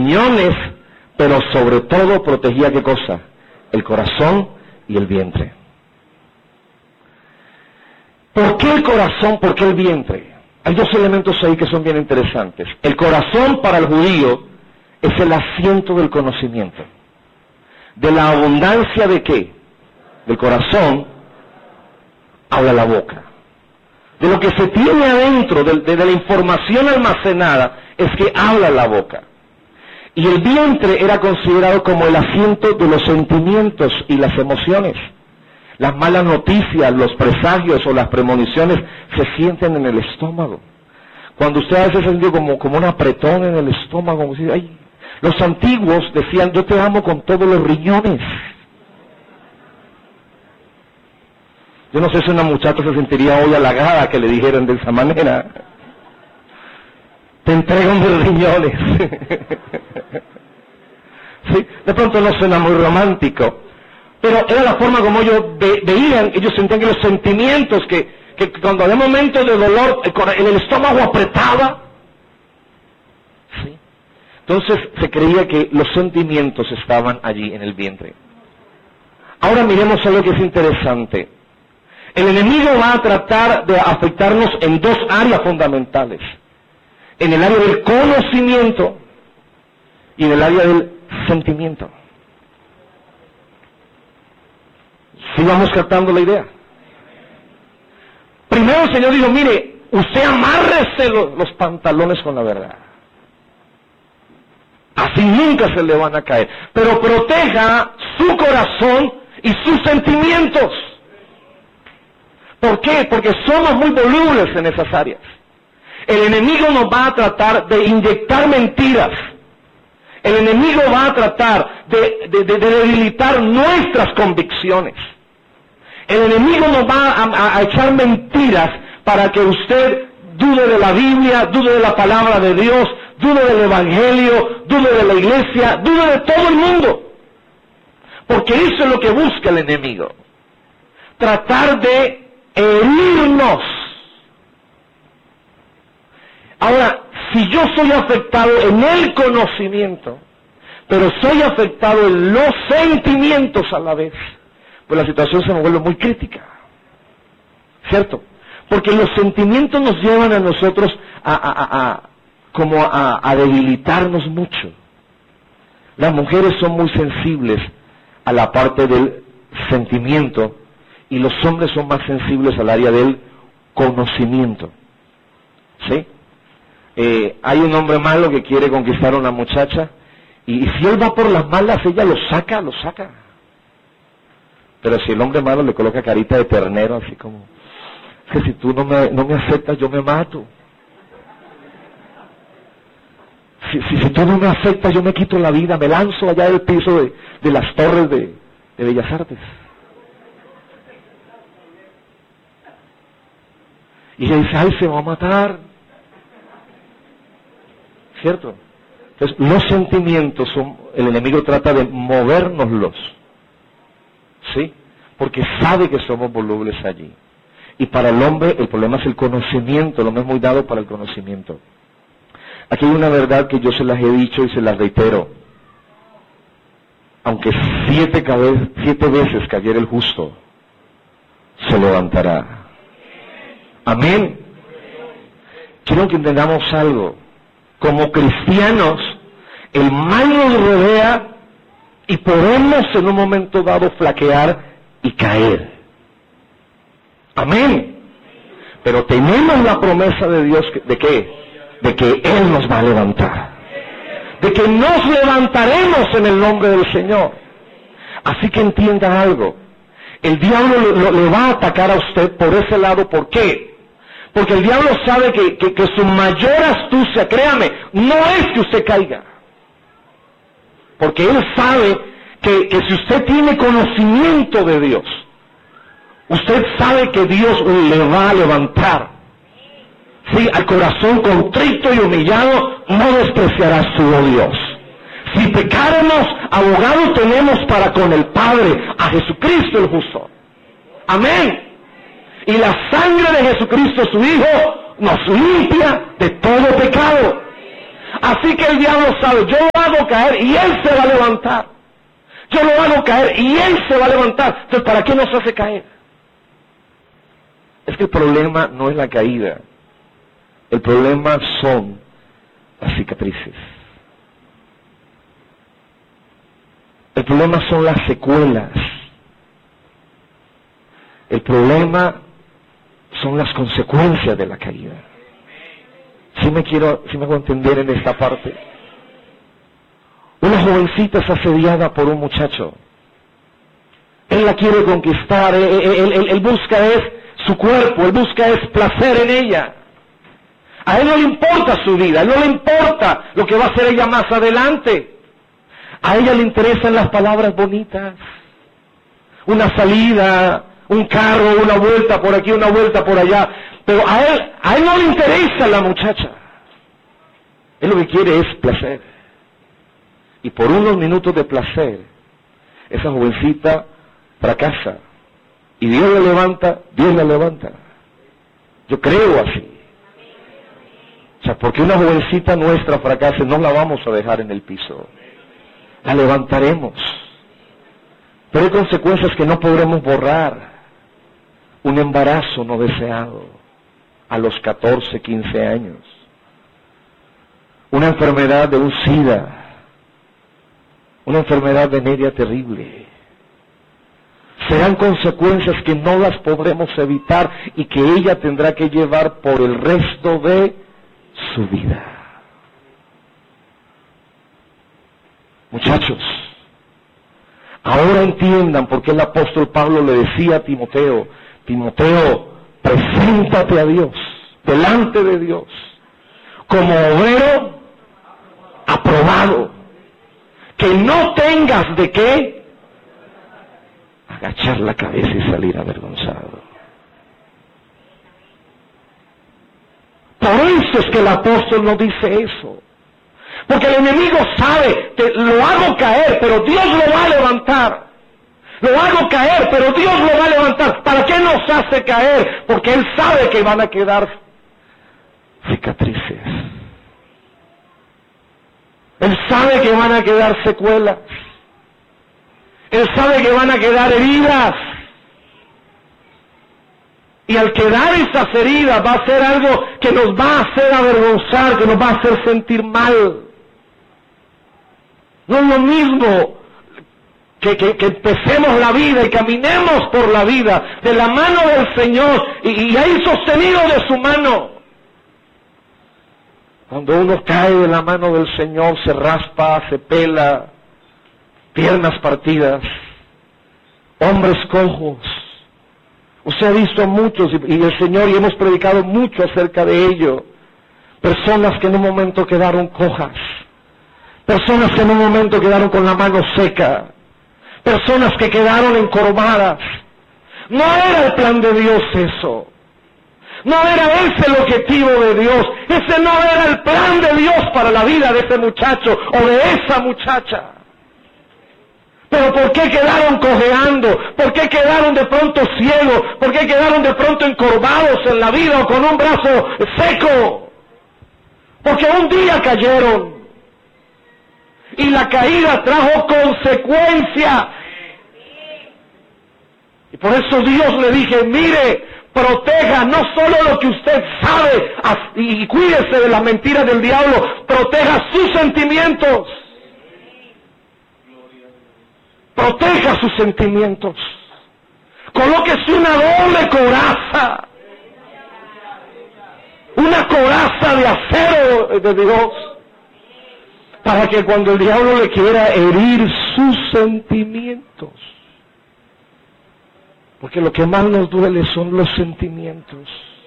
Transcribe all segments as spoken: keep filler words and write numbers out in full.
riñones, pero sobre todo protegía ¿qué cosa? El corazón y el vientre. ¿Por qué el corazón? ¿Por qué el vientre? Hay dos elementos ahí que son bien interesantes. El corazón para el judío es el asiento del conocimiento. De la abundancia de qué? Del corazón habla la boca. De lo que se tiene adentro, de, de, de la información almacenada, es que habla la boca. Y el vientre era considerado como el asiento de los sentimientos y las emociones. Las malas noticias, los presagios o las premoniciones se sienten en el estómago. Cuando usted a veces sintió como, como un apretón en el estómago, como si, ay, los antiguos decían, yo te amo con todos los riñones. Yo no sé si una muchacha se sentiría hoy halagada que le dijeran de esa manera. Te entrego mis riñones. Sí, de pronto no suena muy romántico, pero era la forma como ellos ve, veían, ellos sentían que los sentimientos, que, que cuando había momentos de dolor, en el estómago apretaba. ¿Sí? Entonces se creía que los sentimientos estaban allí en el vientre. Ahora miremos algo que es interesante. El enemigo va a tratar de afectarnos en dos áreas fundamentales. En el área del conocimiento y en el área del sentimiento. ¿Sí vamos captando la idea? Primero el Señor dijo, mire, usted amárrese los, los pantalones con la verdad. Así nunca se le van a caer. Pero proteja su corazón y sus sentimientos. ¿Por qué? Porque somos muy volubles en esas áreas. El enemigo nos va a tratar de inyectar mentiras. El enemigo va a tratar de, de, de, de debilitar nuestras convicciones. El enemigo nos va a, a echar mentiras para que usted dude de la Biblia, dude de la palabra de Dios, dude del Evangelio, dude de la iglesia, dude de todo el mundo. Porque eso es lo que busca el enemigo. Tratar de herirnos. Ahora, si yo soy afectado en el conocimiento, pero soy afectado en los sentimientos a la vez, pues la situación se me vuelve muy crítica. ¿Cierto? Porque los sentimientos nos llevan a nosotros a, a, a, a como a, a debilitarnos mucho. Las mujeres son muy sensibles a la parte del sentimiento y los hombres son más sensibles al área del conocimiento. ¿Sí? Eh, hay un hombre malo que quiere conquistar a una muchacha y, y si él va por las malas, ella lo saca, lo saca. Pero si el hombre malo le coloca carita de ternero, así como, es que si tú no me, no me aceptas, yo me mato. Si, si, si tú no me aceptas, yo me quito la vida, me lanzo allá del piso de, de las torres de, de Bellas Artes. Y ella dice, ay, se va a matar. ¿Cierto? Entonces, los sentimientos son, el enemigo trata de movérnoslos, ¿sí? Porque sabe que somos volubles allí. Y para el hombre el problema es el conocimiento, el hombre es muy dado para el conocimiento. Aquí hay una verdad que yo se las he dicho y se las reitero. Aunque siete, cabe, siete veces cayera el justo, se levantará. Amén. Quiero que entendamos algo. Como cristianos, el mal nos rodea y podemos en un momento dado flaquear y caer. Amén. Pero tenemos la promesa de Dios, ¿de qué? De que Él nos va a levantar. De que nos levantaremos en el nombre del Señor. Así que entienda algo. El diablo le, le va a atacar a usted por ese lado. ¿Por qué? Porque el diablo sabe que, que, que su mayor astucia, créame, no es que usted caiga. Porque él sabe que, que si usted tiene conocimiento de Dios, usted sabe que Dios le va a levantar. Sí, al corazón contrito y humillado no despreciará su oh Dios. Si pecáremos, abogado tenemos para con el Padre, a Jesucristo el justo. Amén. Y la sangre de Jesucristo su Hijo nos limpia de todo pecado. Así que el diablo sabe, yo lo hago caer y él se va a levantar. Yo lo hago caer y él se va a levantar. Entonces, ¿para qué nos hace caer? Es que el problema no es la caída. El problema son las cicatrices. El problema son las secuelas. El problema son las consecuencias de la caída. Si me quiero, si me hago entender en esta parte. Una jovencita es asediada por un muchacho. Él la quiere conquistar, él, él, él, él busca es su cuerpo, él busca es placer en ella. A él no le importa su vida, a él no le importa lo que va a hacer ella más adelante. A ella le interesan las palabras bonitas, una salida, un carro, una vuelta por aquí, una vuelta por allá. Pero a él, a él no le interesa la muchacha. Él lo que quiere es placer. Y por unos minutos de placer, esa jovencita fracasa. Y Dios la levanta, Dios la levanta. Yo creo así. O sea, porque una jovencita nuestra fracase, no la vamos a dejar en el piso. La levantaremos. Pero hay consecuencias que no podremos borrar. Un embarazo no deseado a los catorce, quince años. Una enfermedad de un SIDA. Una enfermedad venérea terrible. Serán consecuencias que no las podremos evitar y que ella tendrá que llevar por el resto de su vida. Muchachos, ahora entiendan por qué el apóstol Pablo le decía a Timoteo, Timoteo, preséntate a Dios, delante de Dios, como obrero aprobado, que no tengas de qué agachar la cabeza y salir avergonzado. Por eso es que el apóstol no dice eso. Porque el enemigo sabe que lo hago caer, pero Dios lo va a levantar. Lo hago caer, pero Dios lo va a levantar. ¿Para qué nos hace caer? Porque Él sabe que van a quedar cicatrices. Él sabe que van a quedar secuelas. Él sabe que van a quedar heridas. Y al quedar esas heridas va a ser algo que nos va a hacer avergonzar, que nos va a hacer sentir mal. No es lo mismo que, que, que empecemos la vida y caminemos por la vida de la mano del Señor y, y ahí sostenido de su mano. Cuando uno cae de la mano del Señor, se raspa, se pela, piernas partidas, hombres cojos. Usted ha visto a muchos, y el Señor, y hemos predicado mucho acerca de ello, personas que en un momento quedaron cojas, personas que en un momento quedaron con la mano seca, personas que quedaron encorvadas. No era el plan de Dios eso. No era ese el objetivo de Dios. Ese no era el plan de Dios para la vida de ese muchacho o de esa muchacha. Pero ¿por qué quedaron cojeando? ¿Por qué quedaron de pronto ciegos? ¿Por qué quedaron de pronto encorvados en la vida o con un brazo seco? Porque un día cayeron. Y la caída trajo consecuencias. Y por eso Dios le dije, mire, proteja no solo lo que usted sabe y cuídese de las mentiras del diablo, proteja sus sentimientos. Proteja sus sentimientos. Colóquese una doble coraza. Una coraza de acero de Dios. Para que cuando el diablo le quiera herir sus sentimientos. Porque lo que más nos duele son los sentimientos.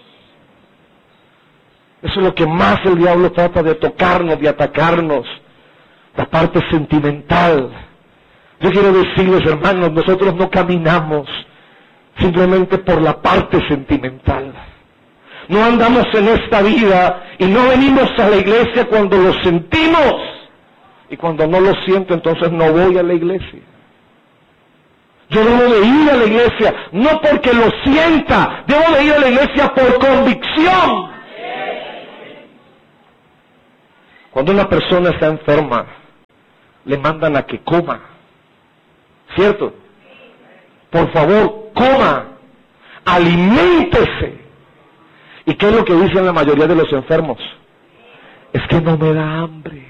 Eso es lo que más el diablo trata de tocarnos, de atacarnos. La parte sentimental. Yo quiero decirles, hermanos, nosotros no caminamos simplemente por la parte sentimental. No andamos en esta vida y no venimos a la iglesia cuando lo sentimos. Y cuando no lo siento, entonces no voy a la iglesia. Yo debo de ir a la iglesia, no porque lo sienta, debo de ir a la iglesia por convicción. Cuando una persona está enferma, le mandan a que coma. ¿Cierto? Por favor, coma. Aliméntese. ¿Y qué es lo que dicen la mayoría de los enfermos? Es que no me da hambre.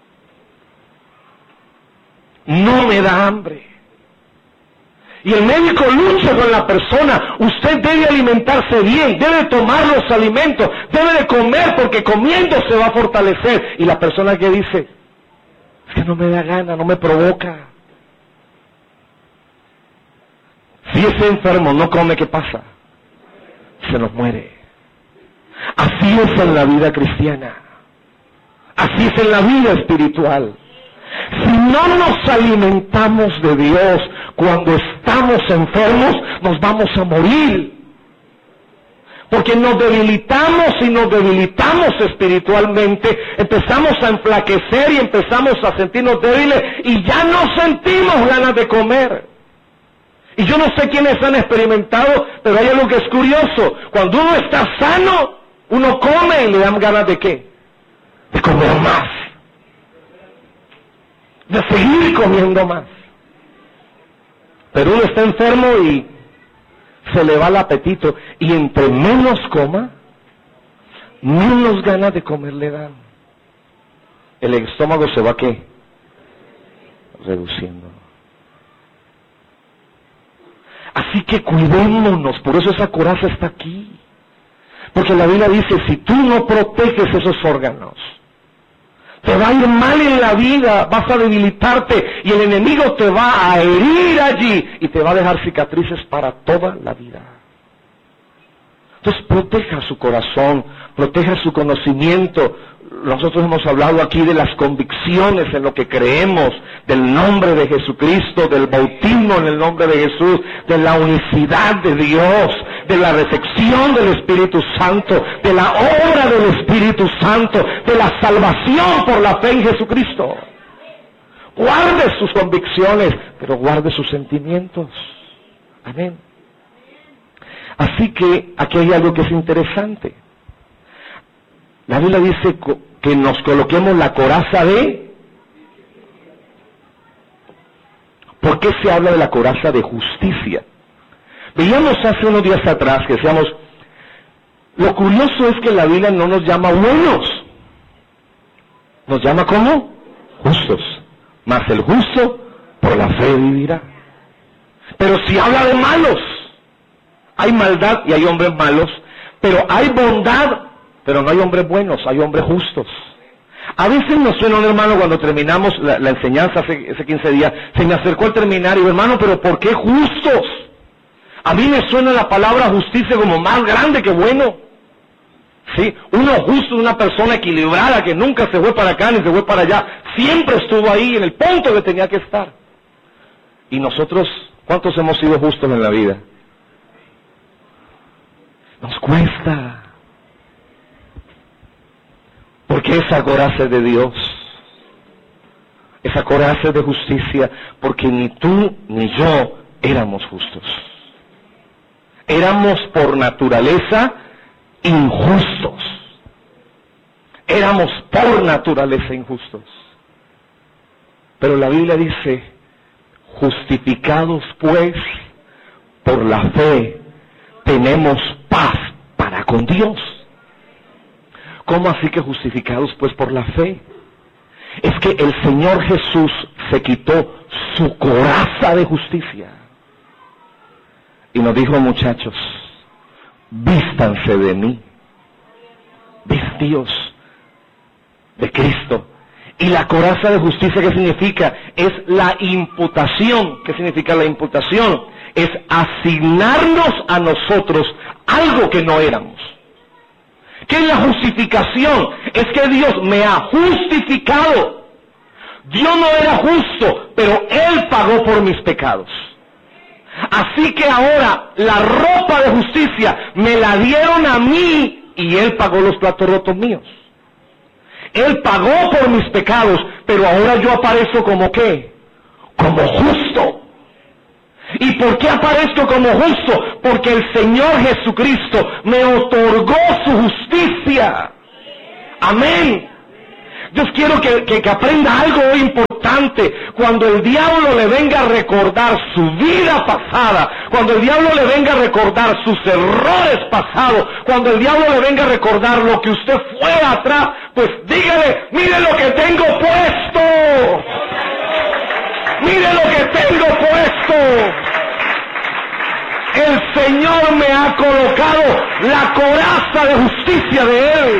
No me da hambre. Y el médico lucha con la persona. Usted debe alimentarse bien, debe tomar los alimentos, debe de comer porque comiendo se va a fortalecer. Y la persona que dice, es que no me da gana, no me provoca. Si ese enfermo no come, ¿qué pasa? Se nos muere. Así es en la vida cristiana. Así es en la vida espiritual. Si no nos alimentamos de Dios cuando estamos enfermos, nos vamos a morir. Porque nos debilitamos y nos debilitamos espiritualmente, empezamos a enflaquecer y empezamos a sentirnos débiles y ya no sentimos ganas de comer. Y yo no sé quiénes han experimentado, pero hay algo que es curioso. Cuando uno está sano, uno come y le dan ganas de ¿qué? De comer más. De seguir comiendo más. Pero uno está enfermo y se le va el apetito. Y entre menos coma, menos ganas de comer le dan. El estómago se va ¿qué? Reduciendo. Así que cuidémonos, por eso esa coraza está aquí. Porque la Biblia dice, si tú no proteges esos órganos, te va a ir mal en la vida, vas a debilitarte y el enemigo te va a herir allí y te va a dejar cicatrices para toda la vida. Entonces proteja su corazón, proteja su conocimiento. Nosotros hemos hablado aquí de las convicciones en lo que creemos, del nombre de Jesucristo, del bautismo en el nombre de Jesús, de la unicidad de Dios, de la recepción del Espíritu Santo, de la obra del Espíritu Santo, de la salvación por la fe en Jesucristo. Guarde sus convicciones, pero guarde sus sentimientos. Amén. Así que aquí hay algo que es interesante. La Biblia dice que nos coloquemos la coraza de... ¿Por qué se habla de la coraza de justicia? Veíamos hace unos días atrás que decíamos, lo curioso es que la Biblia no nos llama buenos, nos llama ¿cómo? Justos. Mas el justo por la fe vivirá. Pero si habla de malos, hay maldad y hay hombres malos, pero hay bondad, pero no hay hombres buenos, hay hombres justos. A veces nos suena un hermano cuando terminamos la, la enseñanza hace, hace quince días, se me acercó al terminar y dijo, hermano, pero ¿por qué justos? A mí me suena la palabra justicia como más grande que bueno. ¿Sí? Uno justo es una persona equilibrada que nunca se fue para acá ni se fue para allá, siempre estuvo ahí en el punto que tenía que estar. Y nosotros, ¿cuántos hemos sido justos en la vida? Nos cuesta. Porque esa coraza es de Dios. Esa coraza es de justicia, porque ni tú ni yo éramos justos. Éramos por naturaleza injustos. Éramos por naturaleza injustos. Pero la Biblia dice, justificados pues por la fe, tenemos paz para con Dios. ¿Cómo así que justificados pues por la fe? Es que el Señor Jesús se quitó su coraza de justicia y nos dijo, muchachos, vístanse de mí, vestidos de Cristo. Y la coraza de justicia, ¿qué significa? Es la imputación. ¿Qué significa la imputación? Es asignarnos a nosotros algo que no éramos. ¿Qué es la justificación? Es que Dios me ha justificado. Yo no era justo, pero Él pagó por mis pecados. Así que ahora la ropa de justicia me la dieron a mí y Él pagó los platos rotos míos. Él pagó por mis pecados, pero ahora yo aparezco como ¿qué? Como justo. ¿Y por qué aparezco como justo? Porque el Señor Jesucristo me otorgó su justicia. Amén. Dios quiero que, que, que aprenda algo importante. Cuando el diablo le venga a recordar su vida pasada, cuando el diablo le venga a recordar sus errores pasados, cuando el diablo le venga a recordar lo que usted fue atrás, pues dígale, mire lo que tengo puesto. Mire lo que tengo puesto. El Señor me ha colocado la coraza de justicia de Él.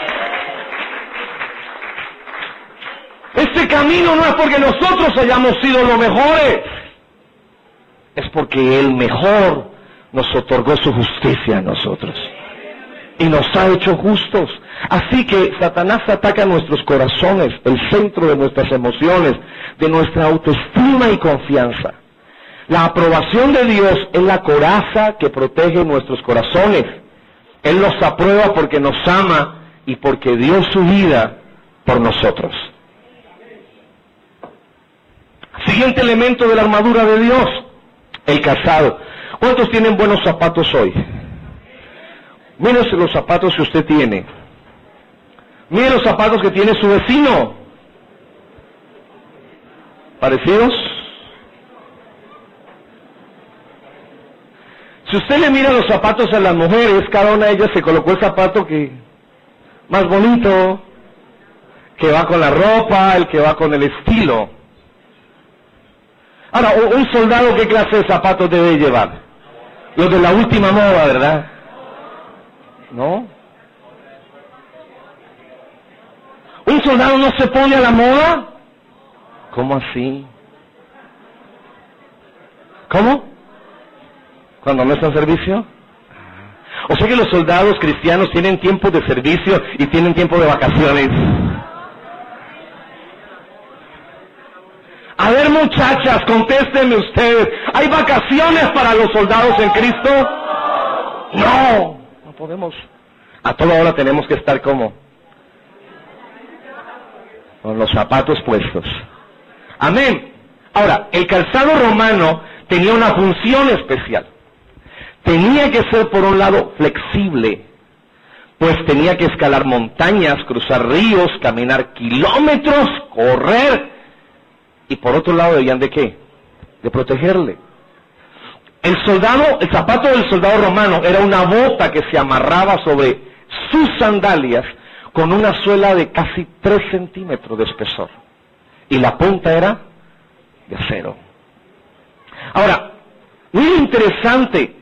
Este camino no es porque nosotros hayamos sido los mejores, es porque el mejor nos otorgó su justicia a nosotros y nos ha hecho justos. Así que Satanás ataca nuestros corazones, el centro de nuestras emociones, de nuestra autoestima y confianza. La aprobación de Dios es la coraza que protege nuestros corazones. Él nos aprueba porque nos ama y porque dio su vida por nosotros. Siguiente elemento de la armadura de Dios, el calzado. ¿Cuántos tienen buenos zapatos hoy? Mírese los zapatos que usted tiene. Mire los zapatos que tiene su vecino. ¿Parecidos? Si usted le mira los zapatos a las mujeres, cada una de ellas se colocó el zapato que más bonito, que va con la ropa, el que va con el estilo. Ahora, un soldado, ¿qué clase de zapatos debe llevar? Los de la última moda, ¿verdad? ¿No? ¿Un soldado no se pone a la moda? ¿Cómo así? ¿Cómo? ¿Cuando no está en servicio? O sea que los soldados cristianos tienen tiempo de servicio y tienen tiempo de vacaciones. A ver, muchachas, contéstenme ustedes, ¿hay vacaciones para los soldados en Cristo? No, no podemos. A toda hora tenemos que estar como con los zapatos puestos. Amén. Ahora, el calzado romano tenía una función especial. Tenía que ser, por un lado, flexible, pues tenía que escalar montañas, cruzar ríos, caminar kilómetros, correr. Y por otro lado, ¿debían de qué? De protegerle. El soldado, el zapato del soldado romano era una bota que se amarraba sobre sus sandalias con una suela de casi tres centímetros de espesor. Y la punta era de acero. Ahora, muy interesante.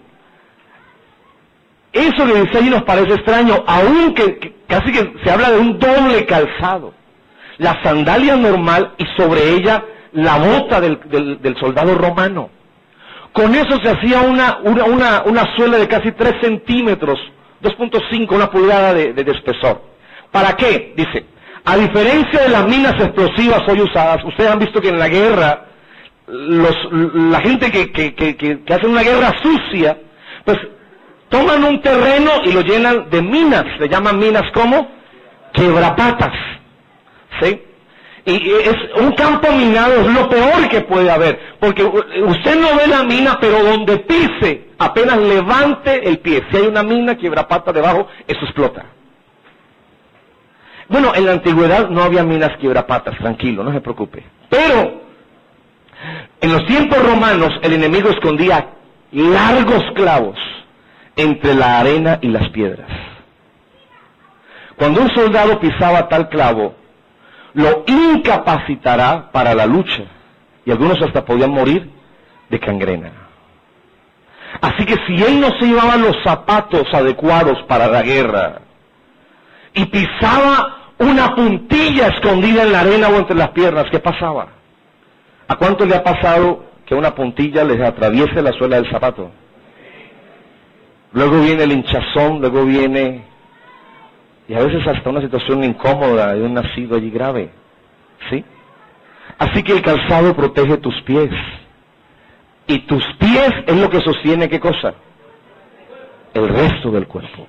Eso que dice allí nos parece extraño, aunque que casi que se habla de un doble calzado. La sandalia normal y sobre ella la bota del, del, del soldado romano. Con eso se hacía una, una, una, una suela de casi tres centímetros, dos punto cinco, una pulgada de, de, de espesor. ¿Para qué? Dice, a diferencia de las minas explosivas hoy usadas, ustedes han visto que en la guerra, los, la gente que, que, que, que, que hace una guerra sucia, pues toman un terreno y lo llenan de minas, le llaman minas como quebrapatas, ¿sí? Y es un campo minado, es lo peor que puede haber, porque usted no ve la mina, pero donde pise, apenas levante el pie, si hay una mina quiebrapata debajo, eso explota. Bueno, en la antigüedad no había minas quiebrapatas, tranquilo, no se preocupe. Pero, en los tiempos romanos, el enemigo escondía largos clavos entre la arena y las piedras. Cuando un soldado pisaba tal clavo, lo incapacitará para la lucha, y algunos hasta podían morir de gangrena. Así que si él no se llevaba los zapatos adecuados para la guerra, y pisaba una puntilla escondida en la arena o entre las piernas, ¿qué pasaba? ¿A cuánto le ha pasado que una puntilla les atraviese la suela del zapato? Luego viene el hinchazón, luego viene... y a veces hasta una situación incómoda de un nacido allí grave, ¿sí? Así que el calzado protege tus pies. Y tus pies es lo que sostiene, ¿qué cosa? El resto del cuerpo.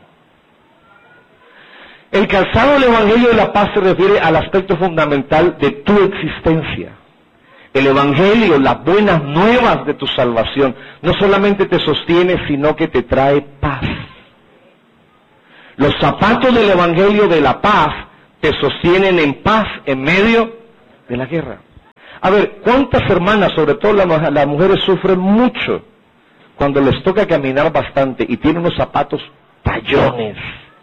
El calzado del Evangelio de la Paz se refiere al aspecto fundamental de tu existencia. El Evangelio, las buenas nuevas de tu salvación, no solamente te sostiene, sino que te trae paz. Los zapatos del Evangelio de la Paz te sostienen en paz en medio de la guerra. A ver, ¿cuántas hermanas, sobre todo las, las mujeres, sufren mucho cuando les toca caminar bastante y tienen unos zapatos tallones?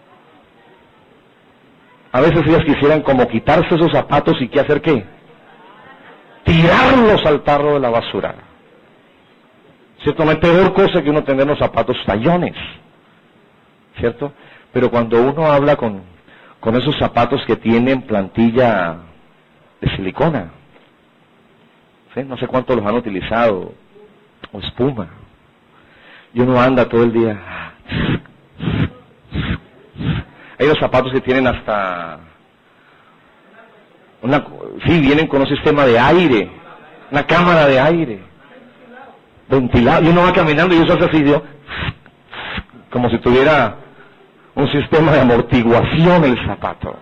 A veces ellas quisieran como quitarse esos zapatos y ¿qué hacer qué? Tirarlos al tarro de la basura. ¿Cierto? No hay peor cosa que uno tener los zapatos tallones, ¿cierto? Pero cuando uno habla con, con esos zapatos que tienen plantilla de silicona, ¿sí? No sé cuántos los han utilizado, o espuma, y uno anda todo el día. Hay los zapatos que tienen hasta una, sí, vienen con un sistema de aire, una cámara de aire, ventilado, y uno va caminando y eso hace así, ¿no? Como si tuviera un sistema de amortiguación el zapato,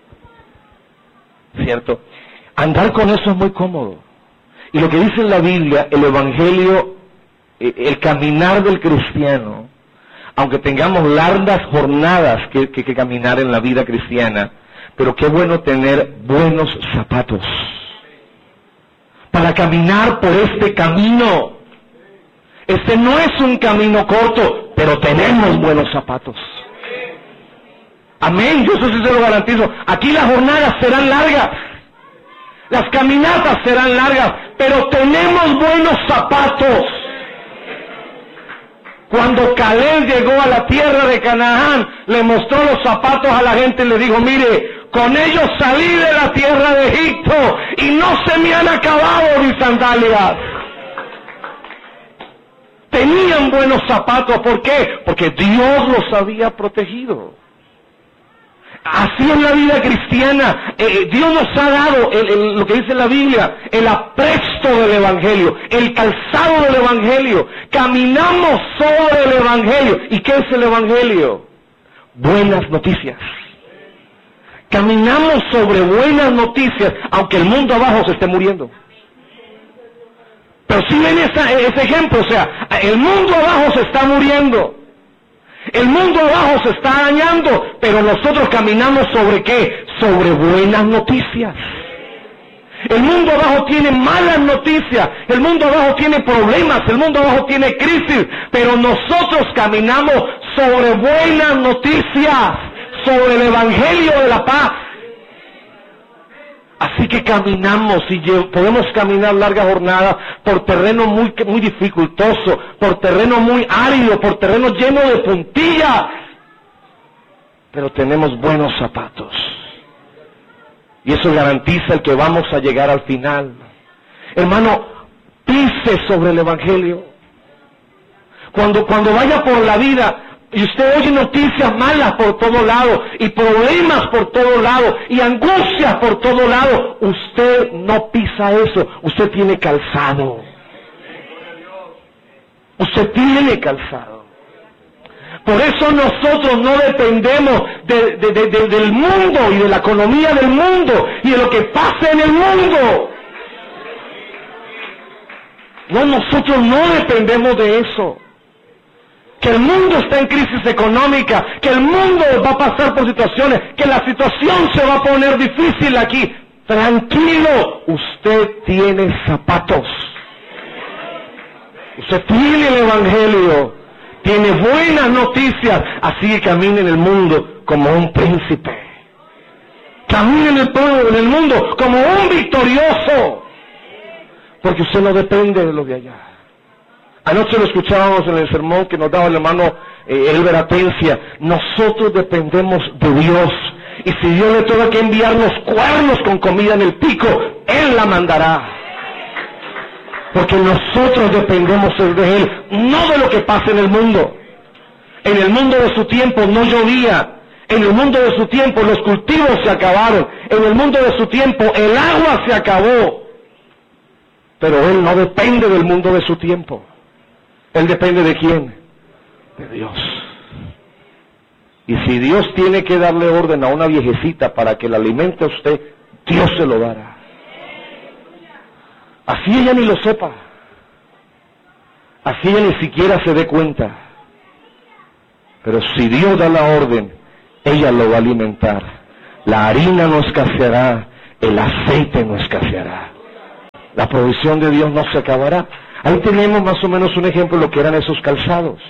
¿cierto? Andar con eso es muy cómodo. Y lo que dice en la Biblia, el Evangelio, el caminar del cristiano, aunque tengamos largas jornadas que, que, que caminar en la vida cristiana, pero qué bueno tener buenos zapatos para caminar por este camino. Este no es un camino corto, pero tenemos buenos zapatos. Amén, yo eso sí se lo garantizo. Aquí las jornadas serán largas, las caminatas serán largas, pero tenemos buenos zapatos. Cuando Caleb llegó a la tierra de Canaán, le mostró los zapatos a la gente y le dijo, mire, con ellos salí de la tierra de Egipto y no se me han acabado mis sandalias. Tenían buenos zapatos, ¿por qué? Porque Dios los había protegido. Así es la vida cristiana. Eh, Dios nos ha dado el, el, lo que dice la Biblia, el apresto del Evangelio, el calzado del Evangelio. Caminamos sobre el Evangelio. ¿Y qué es el Evangelio? Buenas noticias. Caminamos sobre buenas noticias, aunque el mundo abajo se esté muriendo. Pero si ven esa, ese ejemplo, o sea, el mundo abajo se está muriendo. El mundo abajo se está dañando, pero nosotros caminamos sobre ¿qué? Sobre buenas noticias. El mundo abajo tiene malas noticias, el mundo abajo tiene problemas, el mundo abajo tiene crisis, pero nosotros caminamos sobre buenas noticias, sobre el Evangelio de la paz. Así que caminamos y podemos caminar largas jornadas por terreno muy, muy dificultoso, por terreno muy árido, por terreno lleno de puntillas. Pero tenemos buenos zapatos. Y eso garantiza el que vamos a llegar al final. Hermano, pise sobre el Evangelio. Cuando, cuando vaya por la vida y usted oye noticias malas por todo lado, y problemas por todo lado, y angustias por todo lado, usted no pisa eso, usted tiene calzado. Usted tiene calzado. Por eso nosotros no dependemos de, de, de, de, del mundo y de la economía del mundo y de lo que pasa en el mundo. No, nosotros no dependemos de eso. Que el mundo está en crisis económica, que el mundo va a pasar por situaciones, que la situación se va a poner difícil aquí. Tranquilo, usted tiene zapatos. Usted tiene el Evangelio, tiene buenas noticias, así que camine en el mundo como un príncipe. Camine en el, en el mundo como un victorioso, porque usted no depende de lo de allá. Anoche lo escuchábamos en el sermón que nos daba el hermano eh, Elber Atencia. Nosotros dependemos de Dios. Y si Dios le toca que enviarnos cuernos con comida en el pico, Él la mandará. Porque nosotros dependemos de Él, no de lo que pasa en el mundo. En el mundo de su tiempo no llovía. En el mundo de su tiempo los cultivos se acabaron. En el mundo de su tiempo el agua se acabó. Pero Él no depende del mundo de su tiempo. Él depende de quién, de Dios. Y si Dios tiene que darle orden a una viejecita para que la alimente a usted, Dios se lo dará. Así ella ni lo sepa, así ella ni siquiera se dé cuenta. Pero si Dios da la orden, ella lo va a alimentar. La harina no escaseará, el aceite no escaseará. La provisión de Dios no se acabará. Ahí tenemos más o menos un ejemplo de lo que eran esos calzados.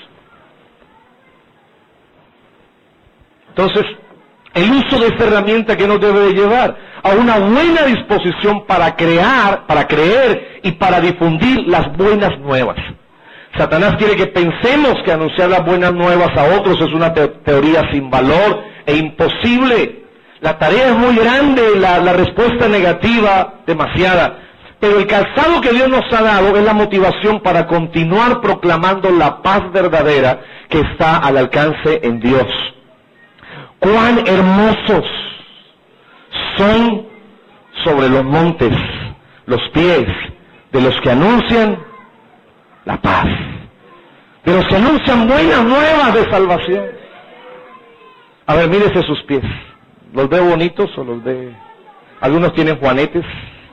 Entonces, el uso de esta herramienta que nos debe de llevar a una buena disposición para crear, para creer y para difundir las buenas nuevas. Satanás quiere que pensemos que anunciar las buenas nuevas a otros es una te teoría sin valor e imposible. La tarea es muy grande, la, la respuesta negativa demasiada. Pero el calzado que Dios nos ha dado es la motivación para continuar proclamando la paz verdadera que está al alcance en Dios. ¡Cuán hermosos son sobre los montes los pies de los que anuncian la paz, de los que anuncian buenas nuevas de salvación! A ver, mírese sus pies. ¿Los ve bonitos o los ve...? Algunos tienen juanetes.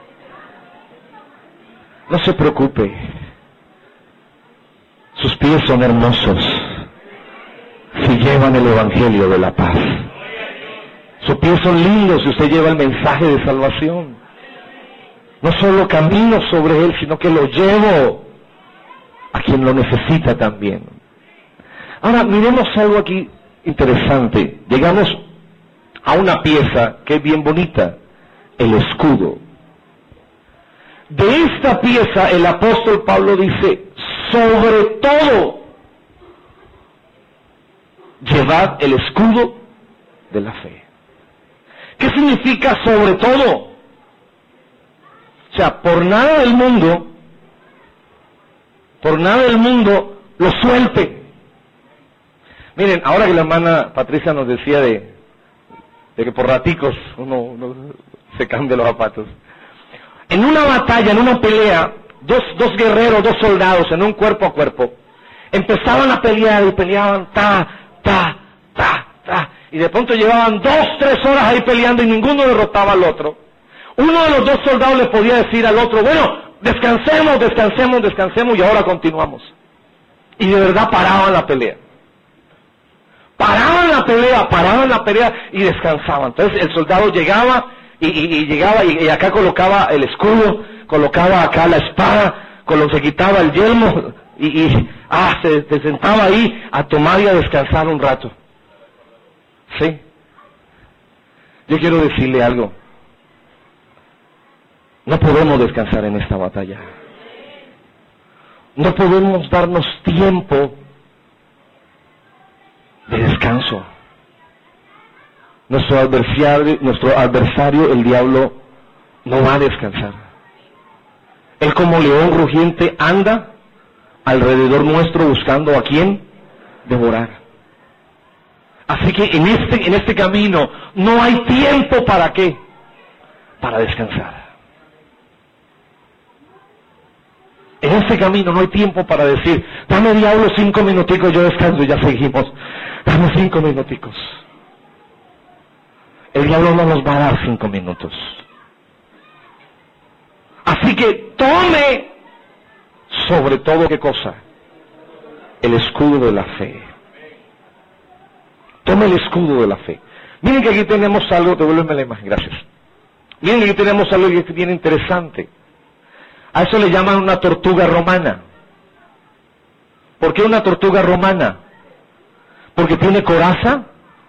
No se preocupe. Sus pies son hermosos si llevan el evangelio de la paz. Sus pies son lindos si usted lleva el mensaje de salvación. No solo camino sobre él, sino que lo llevo a quien lo necesita también. Ahora, miremos algo aquí interesante. Llegamos a una pieza que es bien bonita, el escudo. De esta pieza el apóstol Pablo dice, sobre todo, llevad el escudo de la fe. ¿Qué significa sobre todo? O sea, por nada del mundo, por nada del mundo, lo suelte. Miren, ahora que la hermana Patricia nos decía de, de que por raticos uno, uno se cambia los zapatos. En una batalla, en una pelea, dos, dos guerreros, dos soldados, en un cuerpo a cuerpo, empezaban a pelear y peleaban, ta, ta, ta, ta, y de pronto llevaban dos, tres horas ahí peleando y ninguno derrotaba al otro. Uno de los dos soldados le podía decir al otro, bueno, descansemos, descansemos, descansemos y ahora continuamos. Y de verdad paraban la pelea. Paraban la pelea, paraban la pelea y descansaban. Entonces el soldado llegaba y, y, y llegaba y, y acá colocaba el escudo, colocaba acá la espada, colo, se quitaba el yelmo y, y ah, se, se sentaba ahí a tomar y a descansar un rato. ¿Sí? Yo quiero decirle algo. No podemos descansar en esta batalla. No podemos darnos tiempo de descanso. Nuestro adversario, nuestro adversario, el diablo, no va a descansar. Él como león rugiente anda alrededor nuestro buscando a quién devorar. Así que en este, en este camino no hay tiempo para qué, para descansar. En este camino no hay tiempo para decir, dame diablo cinco minuticos, yo descanso y ya seguimos. Dame cinco minuticos. El diablo no nos va a dar cinco minutos. Así que tome sobre todo, ¿qué cosa? El escudo de la fe. Tome el escudo de la fe. Miren que aquí tenemos algo, devuélveme la imagen, gracias. Miren que aquí tenemos algo que es bien interesante. A eso le llaman una tortuga romana. ¿Por qué una tortuga romana? Porque tiene coraza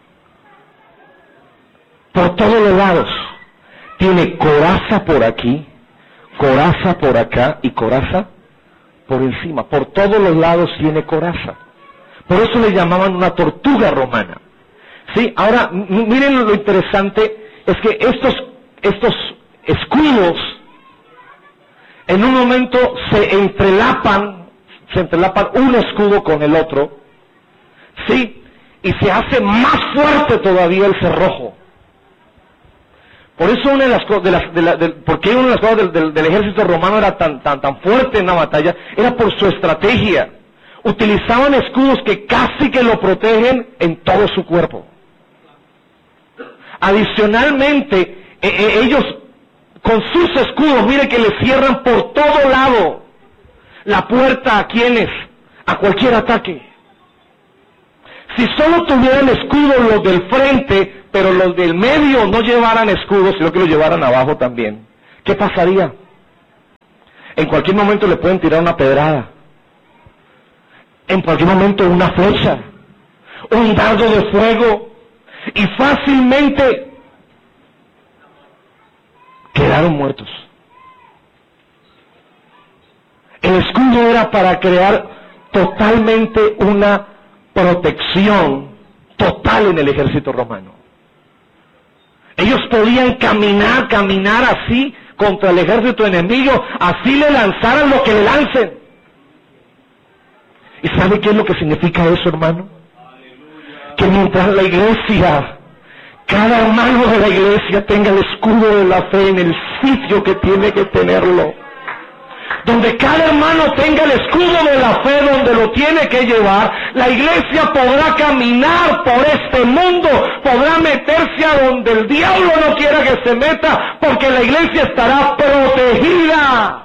por todos los lados. Tiene coraza por aquí, coraza por acá y coraza por encima. Por todos los lados tiene coraza. Por eso le llamaban una tortuga romana. Sí, ahora miren lo interesante, es que estos, estos escudos en un momento se entrelapan, se entrelapan un escudo con el otro, ¿sí? Y se hace más fuerte todavía el cerrojo. Por eso una de las cosas, de las, de la, de, porque una de las cosas del, del, del ejército romano era tan, tan, tan fuerte en la batalla, era por su estrategia. Utilizaban escudos que casi que lo protegen en todo su cuerpo. Adicionalmente, eh, eh, ellos con sus escudos, mire que le cierran por todo lado la puerta a quienes, a cualquier ataque. Si solo tuvieran escudos los del frente, pero los del medio no llevaran escudos, sino que lo llevaran abajo también, ¿qué pasaría? En cualquier momento le pueden tirar una pedrada, en cualquier momento una flecha, un dardo de fuego, y fácilmente quedaron muertos. El escudo era para crear totalmente una protección total en el ejército romano. Ellos podían caminar, caminar así contra el ejército enemigo, así le lanzaran lo que le lancen. ¿Y sabe qué es lo que significa eso, hermano? Que mientras la iglesia, cada hermano de la iglesia tenga el escudo de la fe en el sitio que tiene que tenerlo, donde cada hermano tenga el escudo de la fe donde lo tiene que llevar, la iglesia podrá caminar por este mundo, podrá meterse a donde el diablo no quiera que se meta, porque la iglesia estará protegida.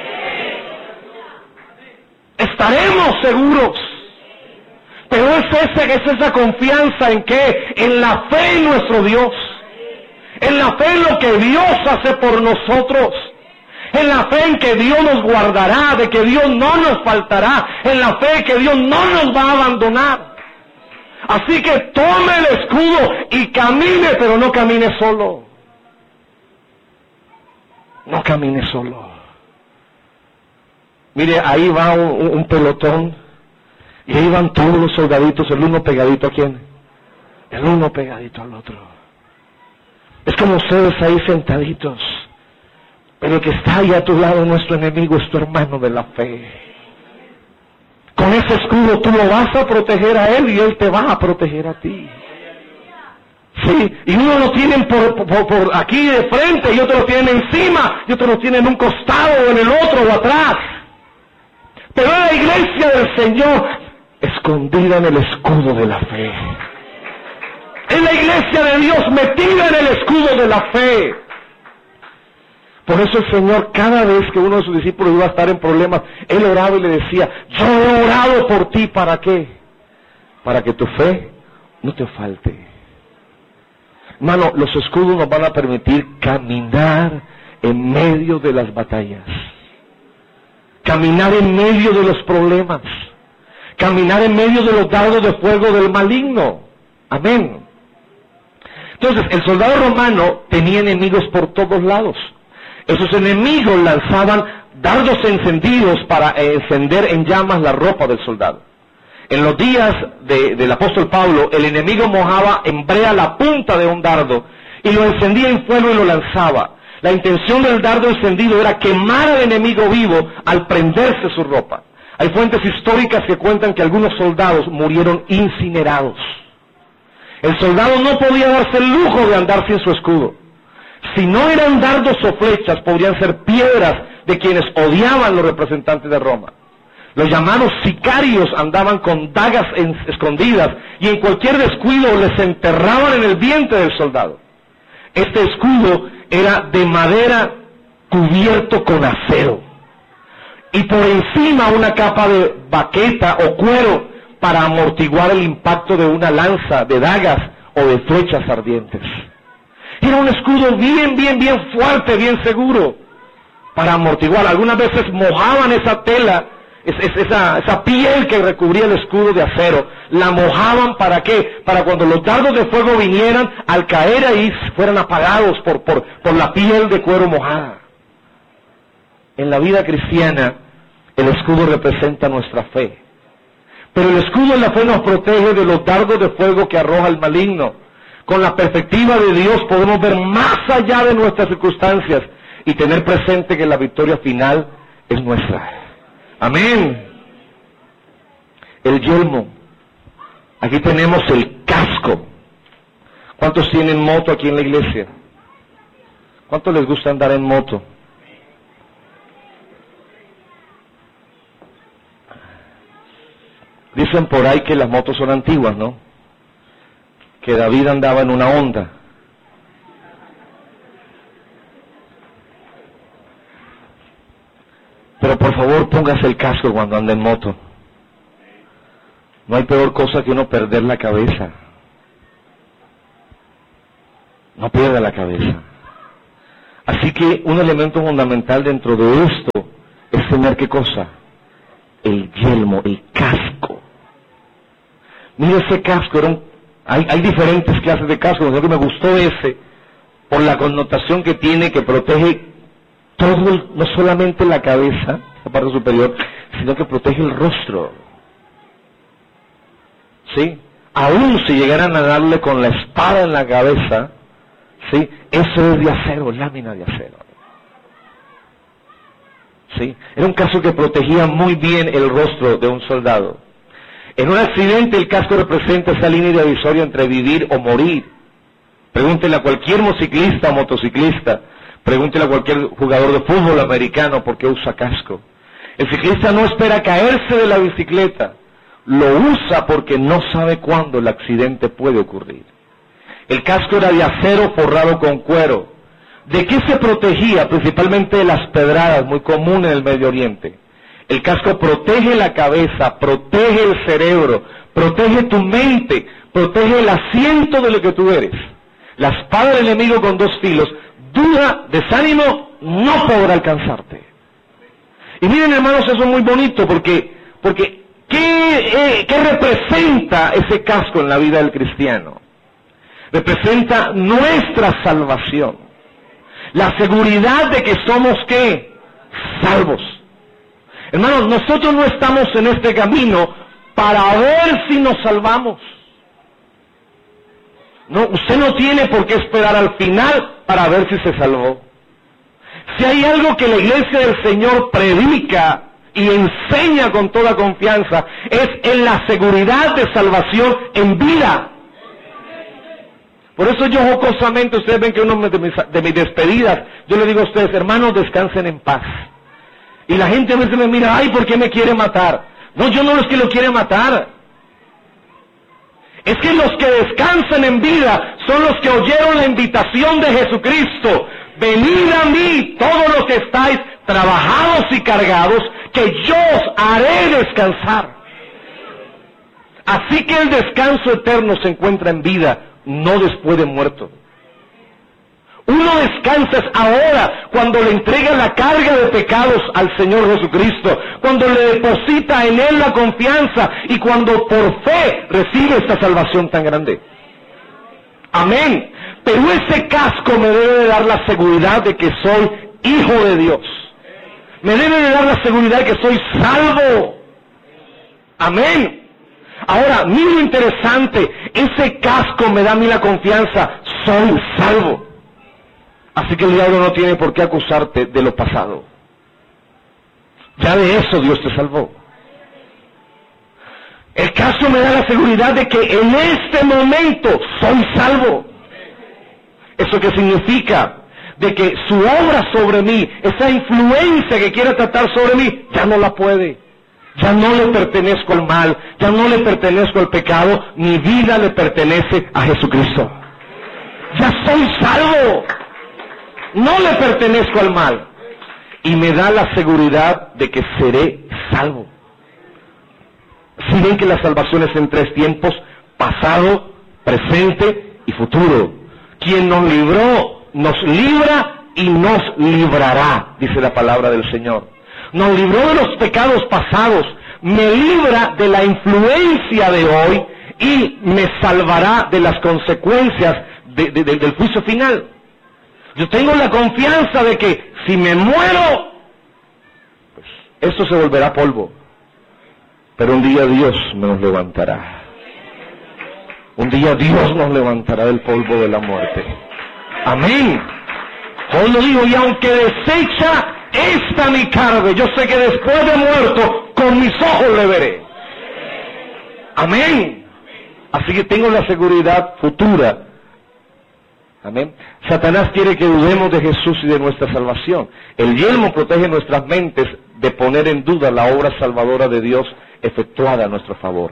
Estaremos seguros. Pero es, ese, es esa confianza en qué, en la fe en nuestro Dios, en la fe en lo que Dios hace por nosotros, en la fe en que Dios nos guardará, de que Dios no nos faltará, en la fe en que Dios no nos va a abandonar. Así que tome el escudo y camine, pero no camine solo. No camine solo. Mire, ahí va un, un pelotón, y ahí van todos los soldaditos, el uno pegadito a quién, el uno pegadito al otro. Es como ustedes ahí sentaditos, pero el que está ahí a tu lado, nuestro enemigo, es tu hermano de la fe. Con ese escudo tú lo vas a proteger a él y él te va a proteger a ti. Sí, y uno lo tienen por, por, por aquí de frente, y otro lo tienen encima, y otro lo tienen en un costado, o en el otro, o atrás. Pero en la iglesia del Señor, escondida en el escudo de la fe. En la iglesia de Dios, metida en el escudo de la fe. Por eso el Señor, cada vez que uno de sus discípulos iba a estar en problemas, Él oraba y le decía, yo he orado por ti, ¿para qué? Para que tu fe no te falte. Hermano, los escudos nos van a permitir caminar en medio de las batallas. Caminar en medio de los problemas. Caminar en medio de los dardos de fuego del maligno. Amén. Entonces, el soldado romano tenía enemigos por todos lados. Esos enemigos lanzaban dardos encendidos para encender en llamas la ropa del soldado. En los días de, del apóstol Pablo, el enemigo mojaba en brea la punta de un dardo y lo encendía en fuego y lo lanzaba. La intención del dardo encendido era quemar al enemigo vivo al prenderse su ropa. Hay fuentes históricas que cuentan que algunos soldados murieron incinerados. El soldado no podía darse el lujo de andar sin su escudo. Si no eran dardos o flechas, podrían ser piedras de quienes odiaban los representantes de Roma. Los llamados sicarios andaban con dagas en, escondidas y en cualquier descuido les enterraban en el vientre del soldado. Este escudo era de madera cubierto con acero y por encima una capa de baqueta o cuero para amortiguar el impacto de una lanza, de dagas o de flechas ardientes. Era un escudo bien, bien, bien fuerte, bien seguro para amortiguar. Algunas veces mojaban esa tela, es, es, esa, esa piel que recubría el escudo de acero, la mojaban ¿para qué? Para cuando los dardos de fuego vinieran, al caer ahí fueran apagados por, por, por la piel de cuero mojada. En la vida cristiana, el escudo representa nuestra fe. Pero el escudo de la fe nos protege de los dardos de fuego que arroja el maligno. Con la perspectiva de Dios podemos ver más allá de nuestras circunstancias y tener presente que la victoria final es nuestra. Amén. El yelmo. Aquí tenemos el casco. ¿Cuántos tienen moto aquí en la iglesia? ¿Cuántos les gusta andar en moto? Dicen por ahí que las motos son antiguas, ¿no? Que David andaba en una Honda. Pero por favor póngase el casco cuando ande en moto. No hay peor cosa que uno perder la cabeza. no pierda la cabeza. Así que un elemento fundamental dentro de esto es tener ¿qué cosa? El yelmo, el casco. Mira ese casco, era un, hay, hay diferentes clases de casco, lo que me gustó ese, por la connotación que tiene, que protege todo, el, no solamente la cabeza, la parte superior, sino que protege el rostro. ¿Sí? Aún si llegaran a darle con la espada en la cabeza, ¿sí? Eso es de acero, lámina de acero. ¿Sí? Era un casco que protegía muy bien el rostro de un soldado. En un accidente el casco representa esa línea divisoria entre vivir o morir. Pregúntele a cualquier motociclista o motociclista, pregúntele a cualquier jugador de fútbol americano por qué usa casco. El ciclista no espera caerse de la bicicleta, lo usa porque no sabe cuándo el accidente puede ocurrir. El casco era de acero forrado con cuero. ¿De qué se protegía? Principalmente de las pedradas, muy común en el Medio Oriente. El casco protege la cabeza, protege el cerebro, protege tu mente, protege el asiento de lo que tú eres. La espada del enemigo con dos filos, duda, desánimo, no podrá alcanzarte. Y miren, hermanos, eso es muy bonito porque, porque ¿qué, eh, ¿qué representa ese casco en la vida del cristiano? Representa nuestra salvación. La seguridad de que somos, ¿qué? Salvos. Hermanos, nosotros no estamos en este camino para ver si nos salvamos. No, usted no tiene por qué esperar al final para ver si se salvó. Si hay algo que la iglesia del Señor predica y enseña con toda confianza, es en la seguridad de salvación en vida. Por eso yo jocosamente, ustedes ven que uno de mis, de mis despedidas, yo le digo a ustedes, hermanos, descansen en paz. Y la gente a veces me mira, ay, ¿por qué me quiere matar? No, yo no es que lo quiere matar. Es que los que descansan en vida son los que oyeron la invitación de Jesucristo. Venid a mí, todos los que estáis trabajados y cargados, que yo os haré descansar. Así que el descanso eterno se encuentra en vida, no después de muerto. Uno descansa ahora cuando le entrega la carga de pecados al Señor Jesucristo, cuando le deposita en Él la confianza y cuando por fe recibe esta salvación tan grande. Amén. Pero ese casco me debe de dar la seguridad de que soy hijo de Dios. Me debe de dar la seguridad de que soy salvo. Amén. Ahora, mira lo interesante, ese casco me da a mí la confianza, soy salvo. Así que el diablo no tiene por qué acusarte de lo pasado. Ya de eso Dios te salvó. El casco me da la seguridad de que en este momento soy salvo. ¿Eso qué significa? De que su obra sobre mí, esa influencia que quiere tratar sobre mí, ya no la puede. Ya no le pertenezco al mal, ya no le pertenezco al pecado, mi vida le pertenece a Jesucristo. Ya soy salvo. No le pertenezco al mal. Y me da la seguridad de que seré salvo. Si ven que la salvación es en tres tiempos, pasado, presente y futuro. Quien nos libró, nos libra y nos librará, dice la palabra del Señor. Nos libró de los pecados pasados, me libra de la influencia de hoy y me salvará de las consecuencias de, de, de, del juicio final. Yo tengo la confianza de que si me muero, pues esto se volverá polvo. Pero un día Dios nos levantará. Un día Dios nos levantará del polvo de la muerte. Amén. Hoy lo digo, y aunque desecha esta mi carne, yo sé que después de muerto, con mis ojos le veré. Amén. Así que tengo la seguridad futura. Amén. Satanás quiere que dudemos de Jesús y de nuestra salvación. El yelmo protege nuestras mentes de poner en duda la obra salvadora de Dios efectuada a nuestro favor.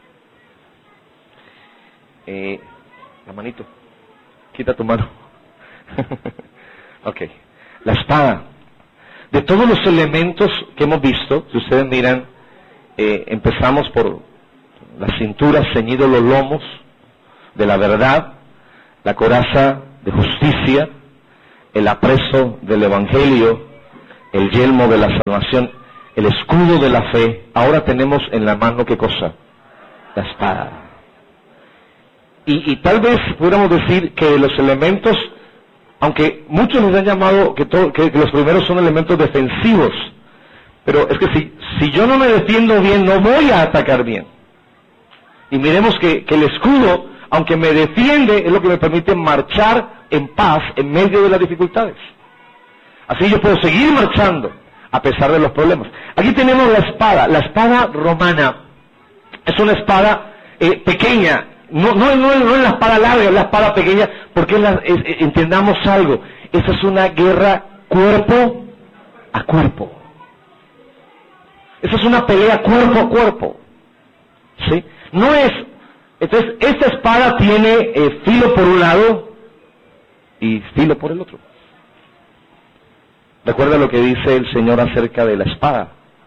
Eh, la manito. Quita tu mano. Ok. La espada. De todos los elementos que hemos visto, si ustedes miran, eh, empezamos por la cintura, ceñidos los lomos de la verdad, la coraza de justicia, el apresto del evangelio, el yelmo de la salvación, el escudo de la fe. Ahora tenemos en la mano, ¿qué cosa? La espada. Y, y tal vez pudiéramos decir que los elementos, aunque muchos les han llamado que, todo, que, que los primeros son elementos defensivos, pero es que si, si yo no me defiendo bien, no voy a atacar bien. Y miremos que, que el escudo, aunque me defiende, es lo que me permite marchar en paz en medio de las dificultades. Así yo puedo seguir marchando a pesar de los problemas. Aquí tenemos la espada, la espada romana. Es una espada eh, pequeña, no, no, no, no es la espada larga, es la espada pequeña, porque es la, es, entendamos algo, esa es una guerra cuerpo a cuerpo. Esa es una pelea cuerpo a cuerpo. ¿Sí? No es, entonces esta espada tiene eh, filo por un lado y filo por el otro. Recuerda lo que dice el Señor acerca de la espada.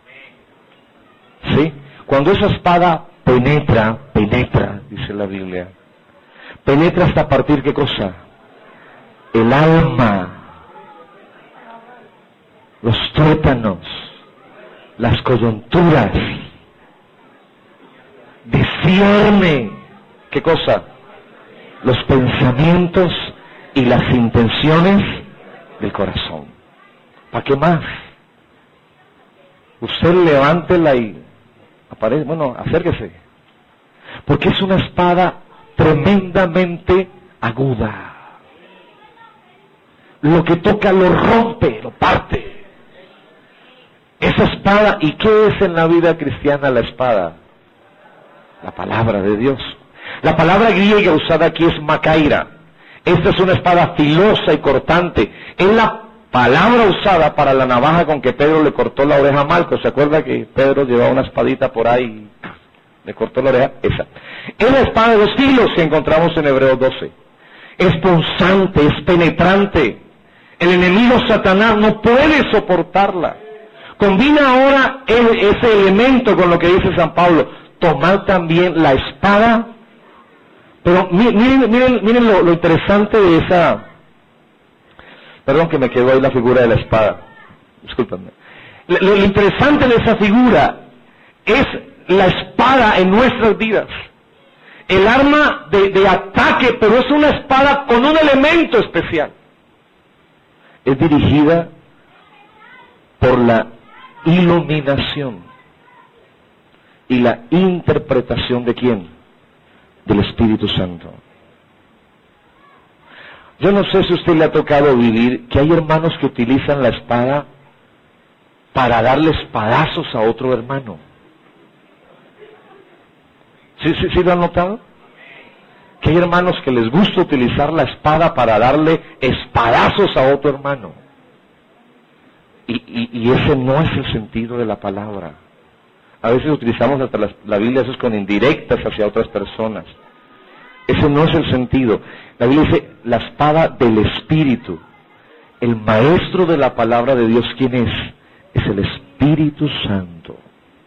¿Sí? Cuando esa espada penetra, penetra, dice la Biblia, penetra hasta partir, ¿qué cosa? El alma, los tuétanos, las coyunturas, discierne, ¿qué cosa? Los pensamientos y las intenciones del corazón. ¿Para qué más? Usted levántela y aparece, bueno, acérquese, porque es una espada tremendamente aguda. Lo que toca lo rompe, lo parte. Esa espada, ¿y qué es en la vida cristiana la espada? La palabra de Dios. La palabra griega usada aquí es macaira. Esta es una espada filosa y cortante. Es la palabra usada para la navaja con que Pedro le cortó la oreja a Malco. ¿Se acuerda que Pedro llevaba una espadita por ahí y le cortó la oreja? Esa. Es la espada de dos filos que encontramos en Hebreos doce. Es punzante, es penetrante. El enemigo Satanás no puede soportarla. Combina ahora el, ese elemento con lo que dice San Pablo. Tomar también la espada. Pero miren, miren, miren lo, lo interesante de esa... Perdón que me quedó ahí la figura de la espada. Discúlpenme. Lo, lo interesante de esa figura es la espada en nuestras vidas. El arma de, de ataque, pero es una espada con un elemento especial. Es dirigida por la iluminación y la interpretación de quién? Del Espíritu Santo. Yo no sé si a usted le ha tocado vivir que hay hermanos que utilizan la espada para darle espadazos a otro hermano. ¿Sí, sí, sí lo han notado? Que hay hermanos que les gusta utilizar la espada para darle espadazos a otro hermano. Y, y, y ese no es el sentido de la palabra. A veces utilizamos hasta la, la Biblia eso es con indirectas hacia otras personas. Ese no es el sentido. La Biblia dice la espada del Espíritu. El maestro de la palabra de Dios, ¿quién es? Es el Espíritu Santo.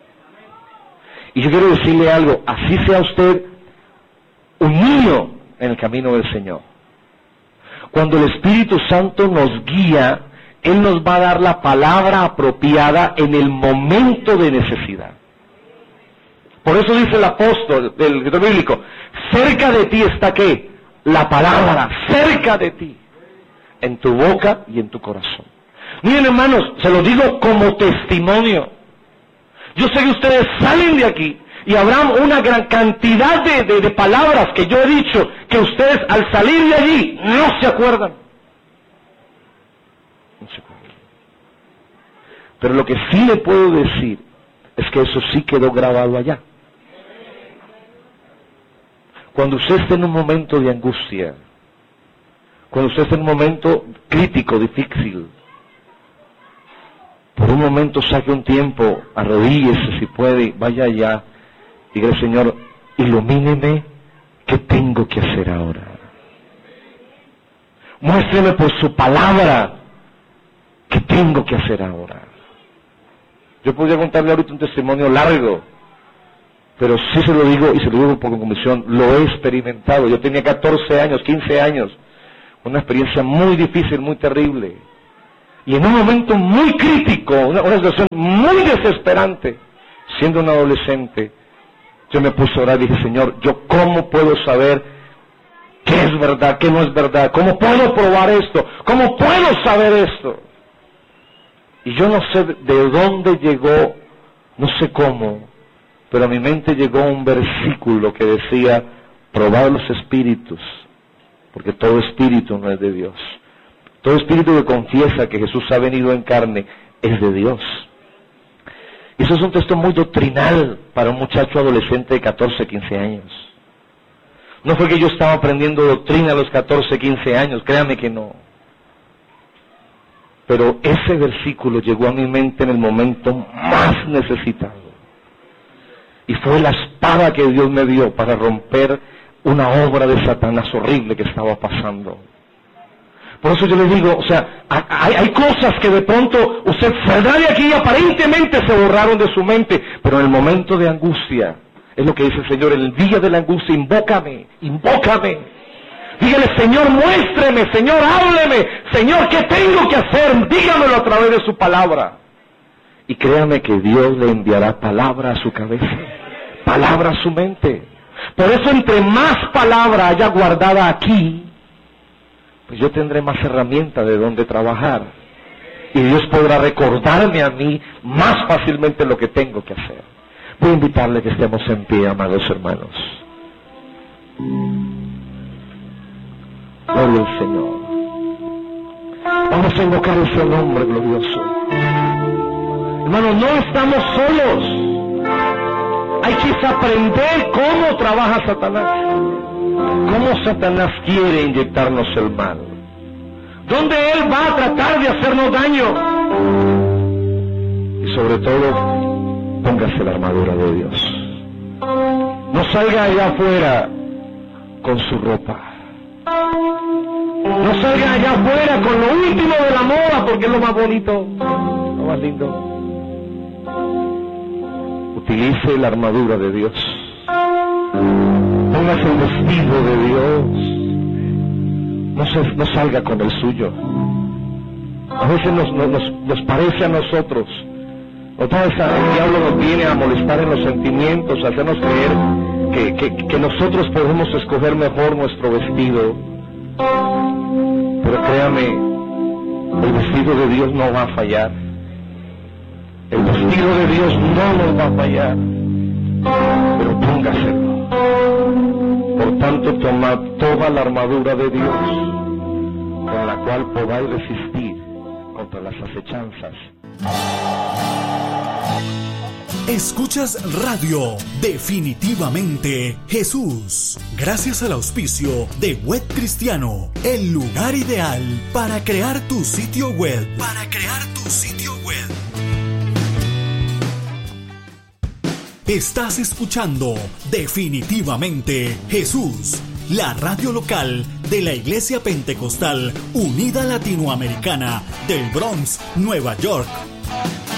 Y yo quiero decirle algo, así sea usted un niño en el camino del Señor. Cuando el Espíritu Santo nos guía, Él nos va a dar la palabra apropiada en el momento de necesidad. Por eso dice el apóstol del escritor bíblico, cerca de ti está ¿qué? La palabra, cerca de ti, en tu boca y en tu corazón. Miren hermanos, se los digo como testimonio. Yo sé que ustedes salen de aquí y habrá una gran cantidad de, de, de palabras que yo he dicho que ustedes al salir de allí no se acuerdan. No se acuerdan. Pero lo que sí le puedo decir es que eso sí quedó grabado allá. Cuando usted esté en un momento de angustia, cuando usted esté en un momento crítico, difícil, por un momento saque un tiempo, arrodíllese si puede, vaya allá, diga, Señor, ilumíneme, ¿qué tengo que hacer ahora? Muéstreme por su palabra, ¿qué tengo que hacer ahora? Yo podría contarle ahorita un testimonio largo, pero sí se lo digo, y se lo digo por convicción, lo he experimentado. Yo tenía catorce años, quince años, Una experiencia muy difícil, muy terrible. Y en un momento muy crítico, una, una situación muy desesperante, siendo un adolescente, yo me puse a orar y dije, Señor, ¿yo cómo puedo saber qué es verdad, qué no es verdad? ¿Cómo puedo probar esto? ¿Cómo puedo saber esto? Y yo no sé de dónde llegó, no sé cómo, pero a mi mente llegó un versículo que decía, probad los espíritus, porque todo espíritu no es de Dios. Todo espíritu que confiesa que Jesús ha venido en carne es de Dios. Y eso es un texto muy doctrinal para un muchacho adolescente de catorce, quince años. No fue que yo estaba aprendiendo doctrina a los catorce, quince años, créame que no. Pero ese versículo llegó a mi mente en el momento más necesitado. Y fue la espada que Dios me dio para romper una obra de Satanás horrible que estaba pasando. Por eso yo les digo, o sea, hay, hay cosas que de pronto usted saldrá de aquí y aparentemente se borraron de su mente, pero en el momento de angustia, es lo que dice el Señor, en el día de la angustia, invócame, invócame. Dígale, Señor, muéstreme, Señor, hábleme, Señor, ¿qué tengo que hacer? Dígamelo a través de su palabra. Y créame que Dios le enviará palabra a su cabeza, palabra a su mente. Por eso, entre más palabra haya guardada aquí, pues yo tendré más herramientas de dónde trabajar. Y Dios podrá recordarme a mí más fácilmente lo que tengo que hacer. Voy a invitarle que estemos en pie, amados hermanos. Gloria al Señor. Vamos a invocar ese nombre glorioso. Hermanos, no estamos solos. Hay que aprender cómo trabaja Satanás. Cómo Satanás quiere inyectarnos el mal. Dónde él va a tratar de hacernos daño. Y sobre todo, póngase la armadura de Dios. No salga allá afuera con su ropa. No salga allá afuera con lo último de la moda, porque es lo más bonito, lo más lindo. Utilice la armadura de Dios. Póngase el vestido de Dios. No, se, no salga con el suyo. A veces nos, nos, nos parece a nosotros. Otra vez el diablo nos viene a molestar en los sentimientos, a hacernos creer que, que, que nosotros podemos escoger mejor nuestro vestido. Pero créame, el vestido de Dios no va a fallar. El vestido de Dios no nos va a fallar. Pero póngaselo. Por tanto, tomad toda la armadura de Dios, con la cual podáis resistir contra las acechanzas. Escuchas Radio Definitivamente Jesús, gracias al auspicio de Web Cristiano, el lugar ideal para crear tu sitio web. Para crear tu sitio web. Estás escuchando Definitivamente Jesús, la radio local de la Iglesia Pentecostal Unida Latinoamericana del Bronx, Nueva York.